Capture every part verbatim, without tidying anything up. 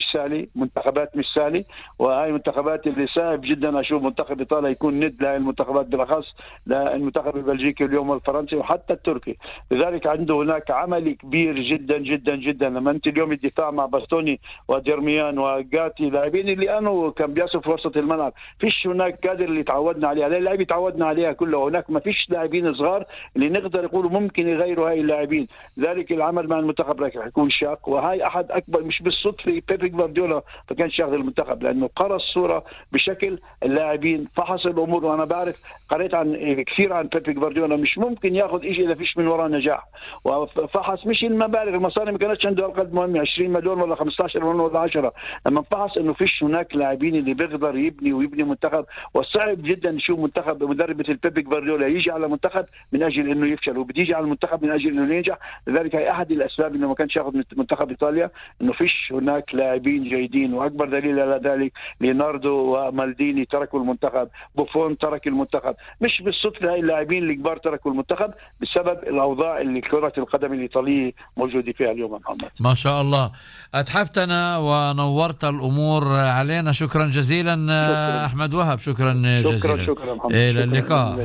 سالي، منتخبات مش سالي، وهي منتخبات اللي صعب جدا اشوف منتخب ايطاليا يكون ند لهي المنتخبات، بالاخص للمنتخب البلجيكي اليوم والفرنسي وحتى التركي. لذلك عنده هناك عمل كبير جدا جدا جدا. لما انت اليوم الدفاع مع باستوني وديرميان وجاتي لاعبين اللي انه كان بيصف في وسط الملعب، فيش هناك كادر اللي تعودنا عليها، اللاعبين تعودنا عليها كلها، هناك ما فيش لاعبين صغار اللي نقدر يقولوا ممكن يغيروا هاي اللاعبين. ذلك العمل مع المنتخب راح يكون شاق، وهي احد اكبر، مش بالصدفه بيب جوارديولا ما كانش ياخذ المنتخب، لانه قرأ الصوره بشكل اللاعبين، فحص الامور. وانا بعرف قريت عن كثير عن بيب جوارديولا، مش ممكن ياخذ شيء اذا فيش من وراه نجاح، وفحص مش المبالغ، المصاري ما كانتش عنده هالقد مهمه، عشرين مليون ولا خمسة عشر مليون ولا عشرة، لما فحص انه فيش هناك لاعبين اللي بيقدر يبني ويبني منتخب. وصعب جدا نشوف منتخب مدرب مثل بيب جوارديولا يجي على منتخب من اجل انه يفشل، وبدي يجي على المنتخب من اجل انه ينجح. لذلك هي احد الاسباب انه ما كانش ياخذ منتخب ايطاليا، انه فيش هناك لاعبين جيدين. واكبر دليل على ذلك ليوناردو ومالديني تركوا المنتخب، بوفون ترك المنتخب، مش بالصدفه هاي اللاعبين الكبار تركوا المنتخب بسبب الاوضاع اللي كرة القدم الايطاليه موجوده فيها اليوم. محمد ما شاء الله، اتحفتنا ونورت الامور علينا. شكرا جزيلا شكرا. احمد وهب، شكرا جزيلا. شكرا شكرا محمد. الى اللقاء.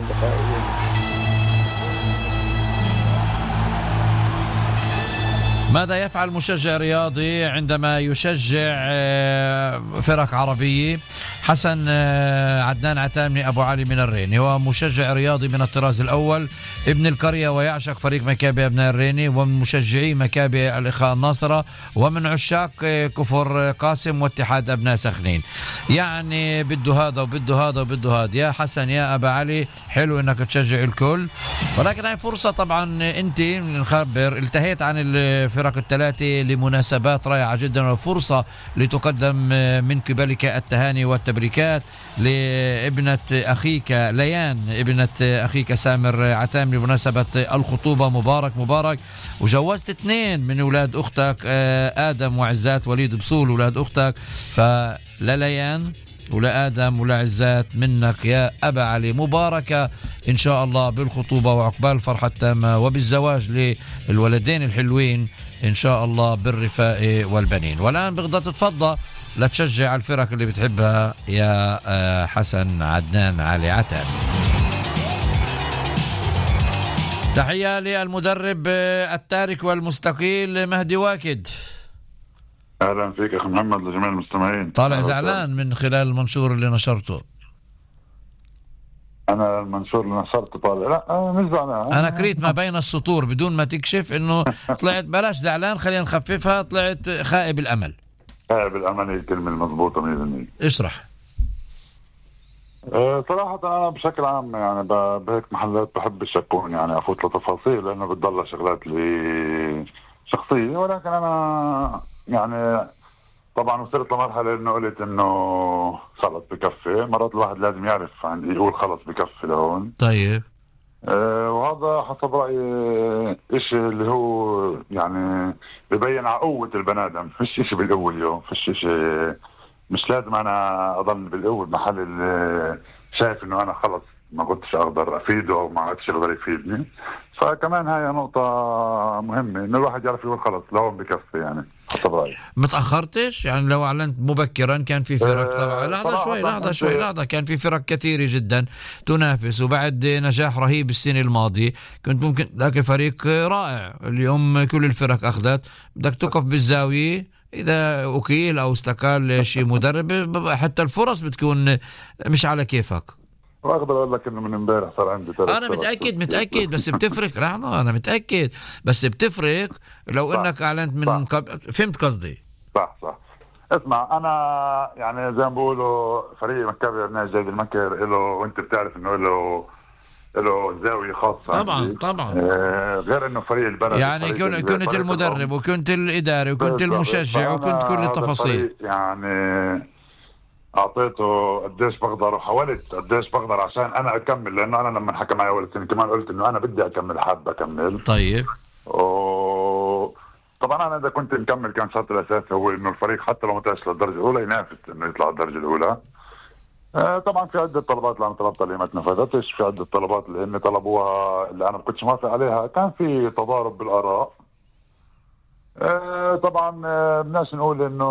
ماذا يفعل مشجع رياضي عندما يشجع فرق عربية؟ حسن عدنان عتامني أبو علي من الريني هو مشجع رياضي من الطراز الأول، ابن القرية، ويعشق فريق مكابي أبناء الريني، ومن مشجعي مكابي الإخاء الناصرة، ومن عشاق كفر قاسم واتحاد أبناء سخنين. يعني بده هذا وبده هذا وبده هذا. يا حسن يا أبا علي، حلو إنك تشجع الكل، ولكن هاي فرصة طبعا. أنت نخبر التهيت عن الفرق الثلاثة لمناسبات رائعة جدا، وفرصة لتقدم من قبلك التهاني والتبريكات لابنة أخيك ليان، ابنة أخيك سامر عتام، لمناسبة الخطوبة. مبارك مبارك. وجوزت اثنين من أولاد أختك آدم وعزات وليد بصول، أولاد أختك، فلا ليان ولا آدم ولا عزات منك يا أبا علي مباركة إن شاء الله بالخطوبة، وعقبال الفرحة التامة وبالزواج للولدين الحلوين إن شاء الله بالرفاء والبنين. والآن بقدر تتفضل لتشجع الفرق اللي بتحبها يا حسن عدنان علي عتاب. تحية للمدرب التارك والمستقيل مهدي واكد. اهلا فيك اخي محمد، لجميع المستمعين. طالع زعلان من خلال المنشور اللي نشرته. انا المنشور اللي نشرته طالع لا مش زعلان، انا قريت ما بين السطور بدون ما تكشف انه طلعت بلاش زعلان، خلينا نخففها، طلعت خائب الامل. خائب الامل هي الكلمه المضبوطه مية بالمية. اشرح. أه صراحه انا بشكل عام يعني بهيك محلات بحبش اكون يعني افوت لتفاصيل، لانه بتضل شغلات لي شخصيه، ولكن انا يعني طبعا وصلت لمرحله انه قلت انه خلص بكفي. مرات الواحد لازم يعرف عندي يقول خلص بكفي لهون. طيب أه وهذا حسب رايي اشي اللي هو يعني ببين على قوه البني ادم، فيش اشي بالقوه اليوم، فيش اشي، مش لازم انا اضل بالقوه بمحل اللي شايف انه انا خلص ما كنتش اقدر افيده او ما عادش يقدر يفيدني. فكمان هاي نقطة مهمة انه الواحد يعرف يقول خلص لهون بكفي يعني حسب رأيي. متأخرتش يعني لو اعلنت مبكرا كان في فرق طبعا. لحظة شوي لحظة شوي لحظة كان في فرق كثيرة جدا تنافس، وبعد نجاح رهيب السنة الماضية كنت ممكن تلاقي فريق رائع. اليوم كل الفرق اخذت، بدك تقف بالزاوية، اذا اكيل او استقال شيء مدرب حتى الفرص بتكون مش على كيفك. واقدر اقول لك انه من امبارح صار عندي ثلاث انا متاكد متاكد بس بتفرق. لحظه انا متاكد بس بتفرق لو صح. انك اعلنت من قبل. فهمت قصدي؟ صح صح. اسمع انا يعني زي ما بقولوا فريق مكابي ابناء جيد المكر له، وانت بتعرف انه له له زاويه خاصه طبعا عندي. طبعا آه غير انه فريق البلد يعني كن كنت المدرب وكنت الاداري وكنت المشجع وكنت كل التفاصيل يعني اعطيته قديش بقدر وحاولت قديش بقدر عشان انا اكمل، لانه انا لما حكى معي اول سنه كمان قلت انه انا بدي اكمل، حابب اكمل. طيب و... طبعا انا اذا كنت مكمل كان شرط الاساسي هو انه الفريق حتى لو ما طلعش للدرجه الاولى ينافس انه يطلع الدرجه الاولى. آه طبعا في عده طلبات اللي انا طلبتها اللي ما تنفذتش، في عده طلبات اللي هم طلبوها اللي انا ما كنتش موافق عليها، كان في تضارب بالاراء. آه طبعا آه بدناش نقول انه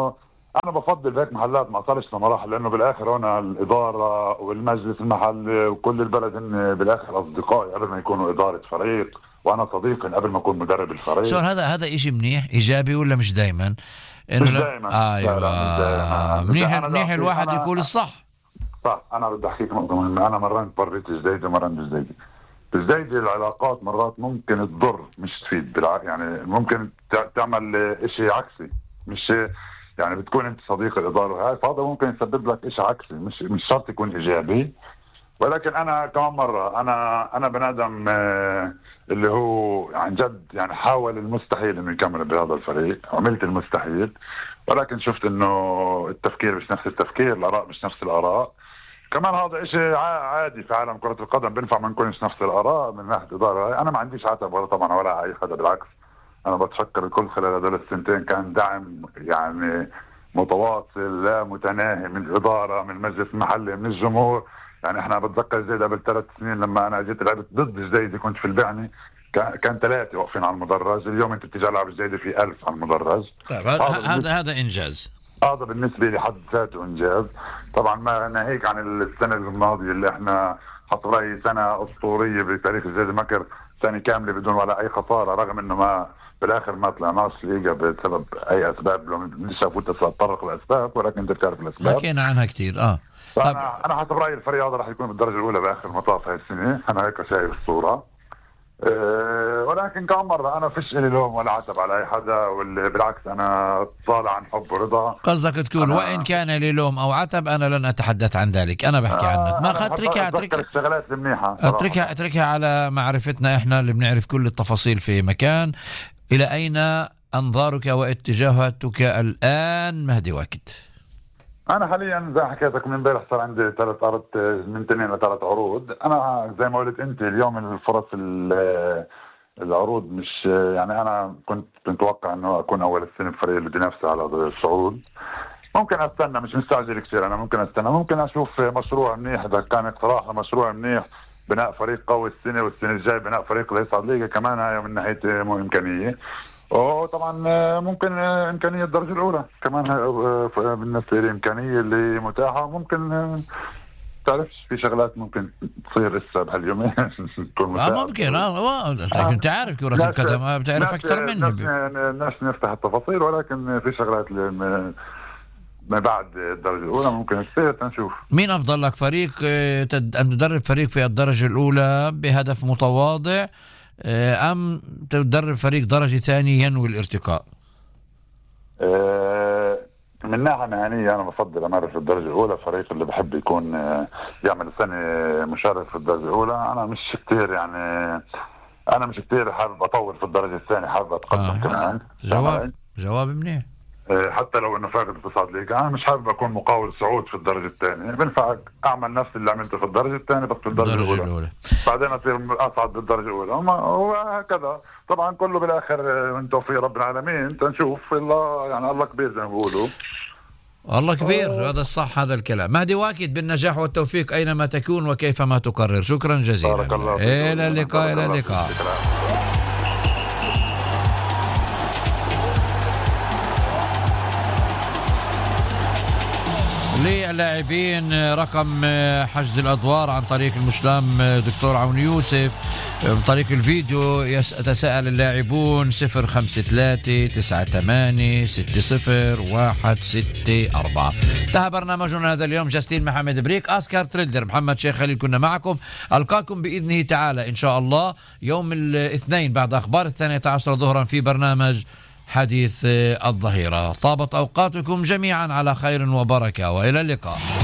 انا بفضل هيك محلات ما صارش لمراحل، لانه بالاخر هنا الاداره والمجلس المحلي وكل البلد هن بالاخر اصدقائي قبل ما يكونوا اداره فريق، وانا صديقي قبل ما اكون مدرب الفريق. شو هذا هذا إشي منيح ايجابي ولا مش دائما؟ مش دائما. ايوه لا منيح منيح الواحد يقول الصح. صح. انا بدي احكيك نقطه مهمه. انا مرنت بريت جديده ومرنت جديده. بجديدة العلاقات مرات ممكن تضر مش تفيد، بالع... يعني ممكن تعمل اشي عكسي، مش يعني بتكون انت صديق الاداره هاي، فهذا ممكن يسبب لك اشي عكسي، مش مش شرط يكون ايجابي. ولكن انا كمان مره انا انا بنادم اللي هو عن جد يعني حاول المستحيل انه يكمل بهذا الفريق، عملت المستحيل، ولكن شفت انه التفكير مش نفس التفكير، الاراء مش نفس الاراء. كمان هذا إشي عادي في عالم كرة القدم، بينفع ما نكونش نفس الآراء من ناحية إدارة. أنا ما عنديش عتب ولا طبعا ولا أي حدا، بالعكس أنا بتشكر الكل خلال هذول السنتين، كان دعم يعني متواصل لا متناهي من الإدارة، من المجلس المحلي، من الجمهور. يعني إحنا بتذكر جديد قبل ثلاث سنين لما أنا جيت لعبت ضد جديد كنت في البعني، كان ثلاثة واقفين على المدرج، اليوم أنت بتيجي على جديد في ألف على المدرج. طيب هذا هذا إنجاز، هذا بالنسبة لي حد ذاته إنجاز. طبعا ما ناهيك عن السنة الماضية اللي احنا حط رأيي سنة أسطورية بتاريخ الجزيرة المكر، سنة كاملة بدون ولا أي خسارة، رغم إنه ما بالآخر ما طلعناش ليجا بسبب أي أسباب، لو مش أفوت أتطرق الأسباب، ولكن أنت بتعرف الأسباب حكينا عنها كتير. آه فأنا أنا حسب رأيي الفريق هذا راح يكون بالدرجة الأولى بآخر المطاف هاي السنة، أنا هيك شايف الصورة. أه ولكن كم مرة أنا فيش إلي لوم ولا عتب على أي حدا، واللي بالعكس أنا طالع عن حب ورضا. قصدك تقول وإن كان لي لوم أو عتب أنا لن أتحدث عن ذلك، أنا بحكي آه عنك. ما اتركها اتركها الشغلات المنيحة، اتركها اتركها على معرفتنا إحنا اللي بنعرف كل التفاصيل في مكان. إلى أين أنظارك واتجاهاتك الآن مهدي واكد؟ أنا حاليا زي حكيتك من امبارح صار عندي ثلاث عرض، من اثنين لثلاث عروض. أنا زي ما قلت أنت اليوم الفرص العروض مش يعني، أنا كنت متوقع إنه أكون أول السنة بفريق اللي بنفسه على الصعود. ممكن أستنى، مش مستعجل كثير، أنا ممكن أستنى، ممكن أشوف مشروع منيح. إذا كان اقتراح مشروع منيح بناء فريق قوي السنة والسنة الجاي بناء فريق ليصعد ليجا كمان، هاي من ناحية مو إمكانية. وطبعا ممكن إمكانية الدرجة الأولى كمان بالنسبة لي إمكانية اللي متاحة. ممكن تعرفش في شغلات ممكن تصير لسه بهاليومين تكون آه ممكن. اه لكن انت عارف كرة القدم بتعرف اكثر مني. الناس نفتح التفاصيل، ولكن في شغلات ما بعد الدرجة الأولى ممكن تصير، تنشوف. مين أفضل لك فريق أن تدرب فريق في الدرجة الأولى بهدف متواضع، أم تدرب فريق درجة ثانية ينوي الارتقاء؟ أه من ناحية مهنية أنا بفضل أمارس في الدرجة الأولى، فريق اللي بحب يكون يعمل سنة مشارك في الدرجة الأولى. أنا مش كتير يعني أنا مش كتير حابب أطور في الدرجة الثانية، حابب أتقدم آه. كمان. جواب جواب منيح. حتى لو انه فاقد تصعد ليجا، انا مش حابب اكون مقاول صعود في الدرجه الثانيه، بنفع اعمل نفس اللي عملته في الدرجه الثانيه بس في الدرجه الاولى, الأولى. بعدين اصير اصعد بالدرجه الاولى وهكذا. طبعا كله بالاخر من توفيق رب العالمين، تنشوف الله يعني، الله كبير زي ما بيقولوا. الله كبير أوه. هذا الصح، هذا الكلام. مهدي واكد بالنجاح والتوفيق اينما تكون وكيفما تقرر. شكرا جزيلا. بارك الله فيك. الى اللقاء. الى اللقاء. للاعبين رقم حجز الأدوار عن طريق المشلام دكتور عون يوسف، عن طريق الفيديو يتساءل اللاعبون صفر خمسة ثلاثة تسعة ثمانية ستة صفر واحد ستة أربعة. انتهى برنامجنا هذا اليوم. جاستين محمد بريك، أسكار تريلدر، محمد شيخ خليل كنا معكم. ألقاكم بإذنه تعالى إن شاء الله يوم الاثنين بعد أخبار الثانية عشر ظهرا في برنامج حديث الظهيرة. طابت أوقاتكم جميعا على خير وبركة، وإلى اللقاء.